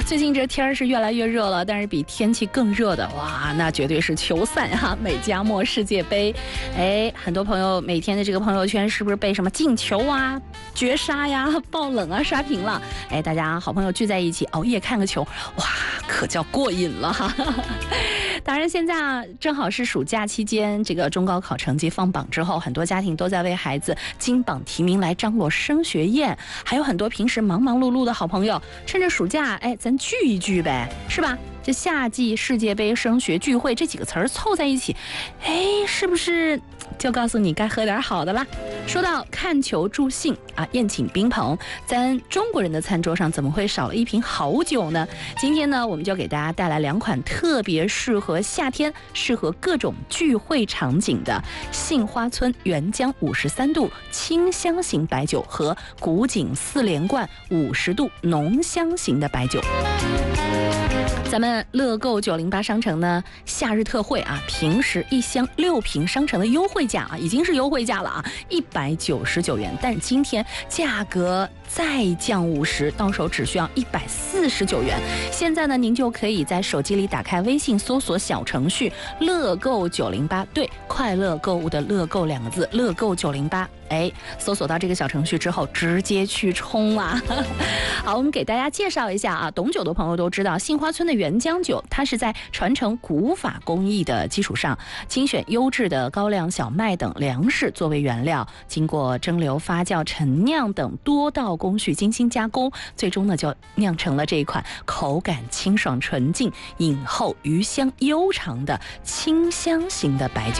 最近这天儿是越来越热了，但是比天气更热的，哇，那绝对是球赛哈，美加墨世界杯。哎，很多朋友每天的这个朋友圈是不是被什么进球啊、绝杀呀、爆冷啊刷屏了？哎，大家好朋友聚在一起熬夜看个球，哇，可叫过瘾了哈。当然，现在啊，正好是暑假期间，这个中高考成绩放榜之后，很多家庭都在为孩子金榜题名来张罗升学宴，还有很多平时忙忙碌碌的好朋友，趁着暑假，哎，咱聚一聚呗，是吧？这夏季世界杯升学聚会这几个词儿凑在一起，哎，是不是就告诉你该喝点好的啦？说到看球助兴啊，宴请宾朋，咱中国人的餐桌上怎么会少了一瓶好酒呢？今天呢，我们就给大家带来2款特别适合夏天、适合各种聚会场景的杏花村原浆53度清香型白酒和古井4连冠50度浓香型的白酒。咱们乐购908商城呢，夏日特惠啊，平时1箱6瓶商城的优惠价啊，已经是优惠价了啊，199元，但今天价格再降50，到手只需要149元。现在呢，您就可以在手机里打开微信，搜索小程序乐购908，对，快乐购物的乐购2个字，乐购908。哎，搜索到这个小程序之后，直接去冲啊！好，我们给大家介绍一下啊，懂酒的朋友都知道，杏花村的原浆酒，它是在传承古法工艺的基础上，精选优质的高粱、小麦等粮食作为原料，经过蒸馏、发酵、陈酿等多道工序精心加工，最终呢就酿成了这一款口感清爽纯净、饮后余香悠长的清香型的白酒。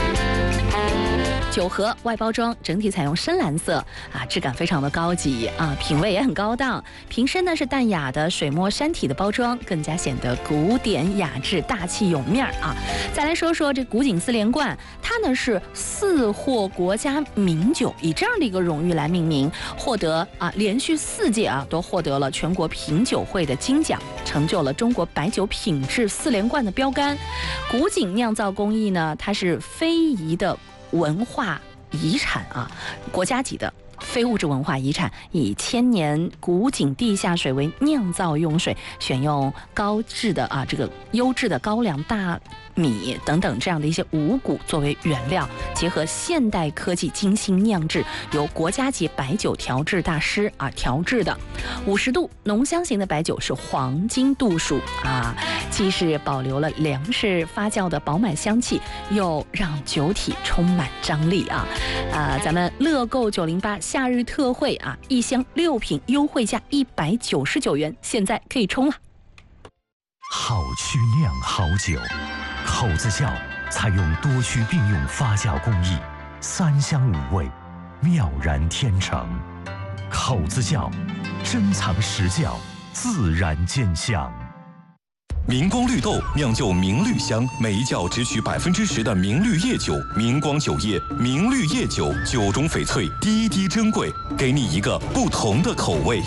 酒盒外包装整体采用深蓝色啊，质感非常的高级啊，品味也很高档。瓶身呢是淡雅的水墨山体的包装，更加显得古典雅致、大气有面啊。再来说说这古井4连冠，它呢是4获国家名酒，以这样的一个荣誉来命名，获得啊连续4届啊都获得了全国品酒会的金奖，成就了中国白酒品质4连冠的标杆。古井酿造工艺呢，它是非遗的文化遗产啊，国家级的非物质文化遗产，以千年古井地下水为酿造用水，选用高质的啊这个优质的高粱、大米等等这样的一些五谷作为原料，结合现代科技精心酿制，由国家级白酒调制大师啊调制的50度浓香型的白酒是黄金度数啊，既是保留了粮食发酵的饱满香气，又让酒体充满张力啊！咱们乐购908夏日特惠啊，1箱6瓶优惠价199元，现在可以冲了。 好曲酿好酒，口子窖采用多区并用发酵工艺，3香5味，妙然天成。口子窖珍藏实窖，自然见香。 明光绿豆酿就明绿香，每一窖只取10%的明绿叶酒，明光酒业，明绿叶酒，酒中翡翠，滴滴珍贵，给你一个不同的口味。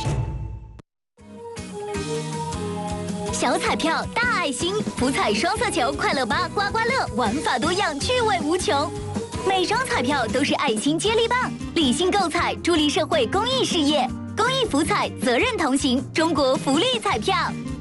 小彩票大爱心，福彩双色球快乐8刮刮乐，玩法多样，趣味无穷。每张彩票都是爱心接力棒，理性购彩，助力社会公益事业。公益福彩，责任同行，中国福利彩票。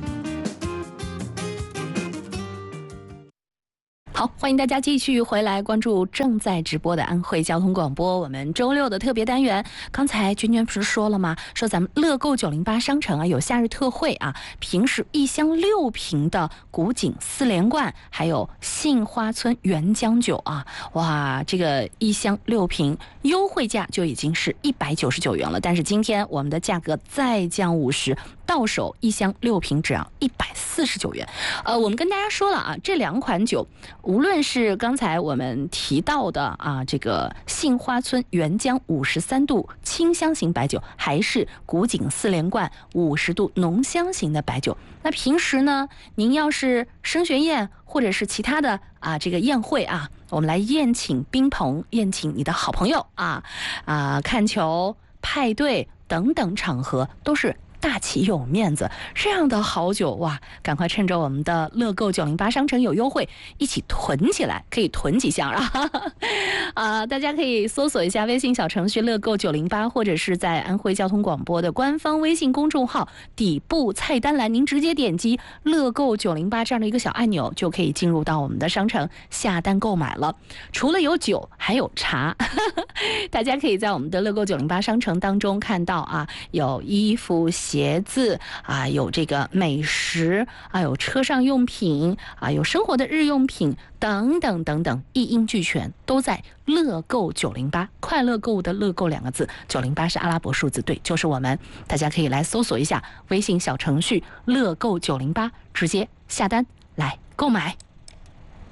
好，欢迎大家继续回来关注正在直播的安徽交通广播，我们周6的特别单元。刚才娟娟不是说了吗？说咱们乐购908商城啊有夏日特惠啊，平时1箱6瓶的古井4连冠，还有杏花村原浆酒啊，哇，这个1箱6瓶优惠价就已经是199元了，但是今天我们的价格再降50。到手1箱6瓶只要149元。我们跟大家说了啊，这2款酒，无论是刚才我们提到的啊这个杏花村原浆53度清香型白酒，还是古井4连冠50度浓香型的白酒，那平时呢，您要是升学宴或者是其他的啊这个宴会啊，我们来宴请宾朋，宴请你的好朋友啊看球、派对等等场合，都是大气又有面子，这样的好酒哇，赶快趁着我们的乐购908商城有优惠，一起囤起来，可以囤几箱啊！大家可以搜索一下微信小程序乐购908，或者是在安徽交通广播的官方微信公众号底部菜单栏，您直接点击乐购908这样的一个小按钮，就可以进入到我们的商城下单购买了。除了有酒，还有茶，大家可以在我们的乐购908商城当中看到啊，有衣服、鞋子啊，有这个美食啊，有车上用品啊，有生活的日用品等等等等，一应俱全，都在乐购908。快乐购物的乐购2个字，908是阿拉伯数字，对，就是我们。大家可以来搜索一下微信小程序乐购908，直接下单来购买。